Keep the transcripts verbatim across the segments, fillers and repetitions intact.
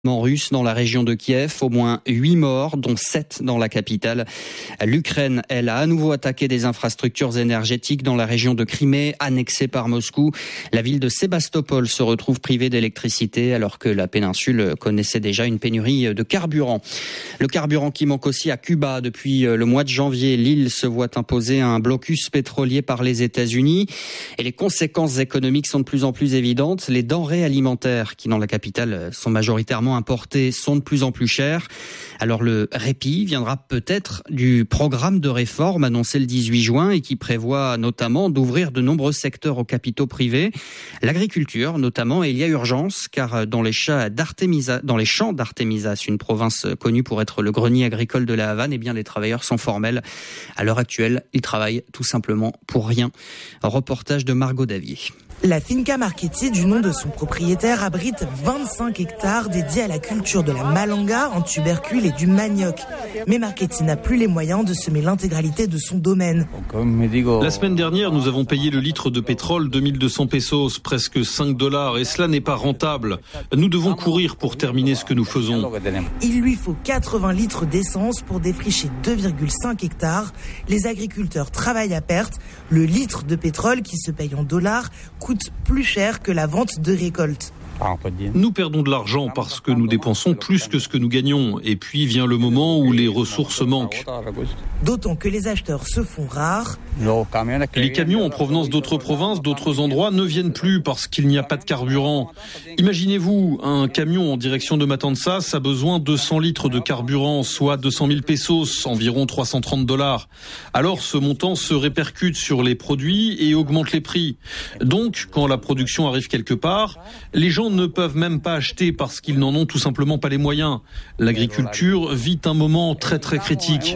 Russe dans la région de Kiev, au moins huit morts, dont sept dans la capitale. L'Ukraine, elle, a à nouveau attaqué des infrastructures énergétiques dans la région de Crimée, annexée par Moscou. La ville de Sébastopol se retrouve privée d'électricité alors que la péninsule connaissait déjà une pénurie de carburant. Le carburant qui manque aussi à Cuba depuis le mois de janvier. L'île se voit imposer un blocus pétrolier par les États-Unis et les conséquences économiques sont de plus en plus évidentes. Les denrées alimentaires qui, dans la capitale, sont majoritairement importés sont de plus en plus chers. Alors le répit viendra peut-être du programme de réforme annoncé le dix-huit juin et qui prévoit notamment d'ouvrir de nombreux secteurs aux capitaux privés. L'agriculture notamment, et il y a urgence car dans les champs d'Artemisa, dans les champs d'Artemisas, une province connue pour être le grenier agricole de la Havane, eh bien les travailleurs sont formels. À l'heure actuelle, ils travaillent tout simplement pour rien. Un reportage de Margot Davier. La Finca Marchetti, du nom de son propriétaire, abrite vingt-cinq hectares dédiés à la culture de la malanga, en tubercule et du manioc. Mais Marchetti n'a plus les moyens de semer l'intégralité de son domaine. La semaine dernière, nous avons payé le litre de pétrole deux mille deux cents pesos, presque cinq dollars, et cela n'est pas rentable. Nous devons courir pour terminer ce que nous faisons. Il lui faut quatre-vingts litres d'essence pour défricher deux virgule cinq hectares. Les agriculteurs travaillent à perte. Le litre de pétrole, qui se paye en dollars, coûte plus cher que la vente de récolte. Nous perdons de l'argent parce que nous dépensons plus que ce que nous gagnons. Et puis vient le moment où les ressources manquent. D'autant que les acheteurs se font rares. Les camions en provenance d'autres provinces, d'autres endroits ne viennent plus parce qu'il n'y a pas de carburant. Imaginez-vous, un camion en direction de Matanzas a besoin de deux cents litres de carburant, soit deux cent mille pesos, environ trois cent trente dollars. Alors ce montant se répercute sur les produits et augmente les prix. Donc, quand la production arrive quelque part, les gens ne peuvent même pas acheter parce qu'ils n'en ont tout simplement pas les moyens. L'agriculture vit un moment très très critique.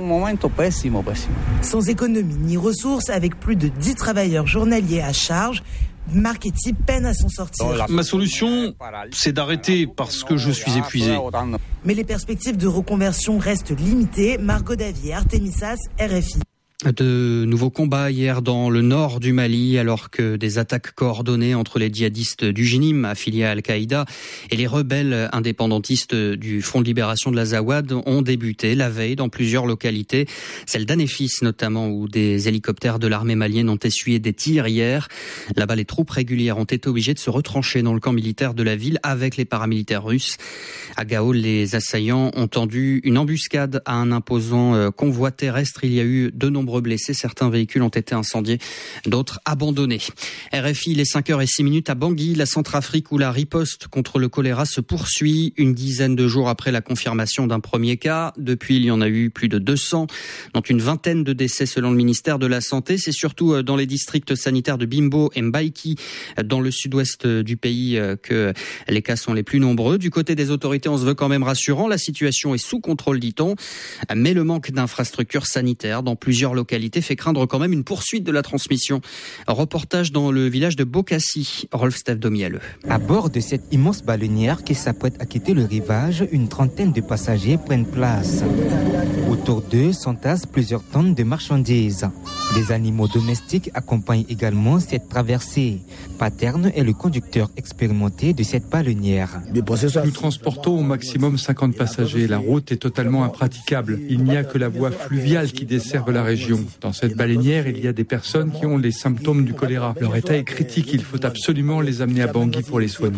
Sans économie ni ressources, avec plus de dix travailleurs journaliers à charge, Marchetti peine à s'en sortir. Ma solution, c'est d'arrêter parce que je suis épuisé. Mais les perspectives de reconversion restent limitées. Margot Davier, Artemisas, R F I. De nouveaux combats hier dans le nord du Mali alors que des attaques coordonnées entre les djihadistes du Jenim affiliés à Al-Qaïda et les rebelles indépendantistes du Front de libération de l'Azawad ont débuté la veille dans plusieurs localités, celle d'Anefis notamment où des hélicoptères de l'armée malienne ont essuyé des tirs hier. Là-bas, les troupes régulières ont été obligées de se retrancher dans le camp militaire de la ville avec les paramilitaires russes. À Gao, les assaillants ont tendu une embuscade à un imposant convoi terrestre. Il y a eu de nombreux blessés, certains véhicules ont été incendiés, d'autres abandonnés. R F I, les cinq heures six minutes à Bangui, la Centrafrique où la riposte contre le choléra se poursuit une dizaine de jours après la confirmation d'un premier cas. Depuis, il y en a eu plus de deux cents, dont une vingtaine de décès selon le ministère de la Santé. C'est surtout dans les districts sanitaires de Bimbo et Mbaïki, dans le sud-ouest du pays, que les cas sont les plus nombreux. Du côté des autorités, on se veut quand même rassurant. La situation est sous contrôle, dit-on, mais le manque d'infrastructures sanitaires dans plusieurs localité fait craindre quand même une poursuite de la transmission. Un reportage dans le village de Bokassi, Rolf Steph Domielleux. À bord de cette immense baleinière qui s'apprête à quitter le rivage, une trentaine de passagers prennent place. Autour d'eux s'entassent plusieurs tonnes de marchandises. Des animaux domestiques accompagnent également cette traversée. Paterne est le conducteur expérimenté de cette baleinière. Nous transportons au maximum cinquante passagers. La route est totalement impraticable. Il n'y a que la voie fluviale qui desserve la région. Dans cette baleinière, il y a des personnes qui ont les symptômes du choléra. Leur état est critique, il faut absolument les amener à Bangui pour les soigner.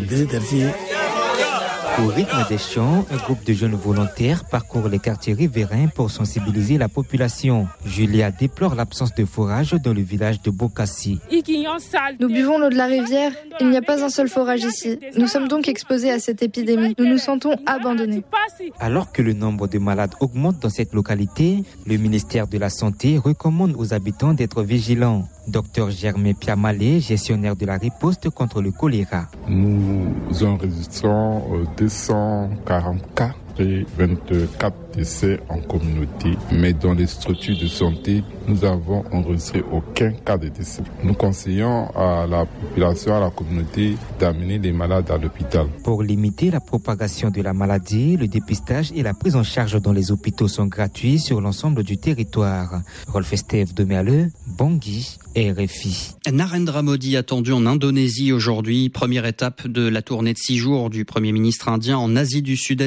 Au rythme des chants, un groupe de jeunes volontaires parcourt les quartiers riverains pour sensibiliser la population. Julia déplore l'absence de forage dans le village de Bokassi. Nous buvons l'eau de la rivière. Il n'y a pas un seul forage ici. Nous sommes donc exposés à cette épidémie. Nous nous sentons abandonnés. Alors que le nombre de malades augmente dans cette localité, le ministère de la Santé recommande aux habitants d'être vigilants. Docteur Germain Piamalé, gestionnaire de la riposte contre le choléra. Nous enregistrons deux cent quarante cas enregistré vingt-quatre décès en communauté, mais dans les structures de santé, nous avons enregistré aucun cas de décès. Nous conseillons à la population, à la communauté d'amener les malades à l'hôpital. Pour limiter la propagation de la maladie, le dépistage et la prise en charge dans les hôpitaux sont gratuits sur l'ensemble du territoire. Rolf Estève de Merle, Bangui, R F I. Narendra Modi attendu en Indonésie aujourd'hui, première étape de la tournée de six jours du Premier ministre indien en Asie du Sud-Est.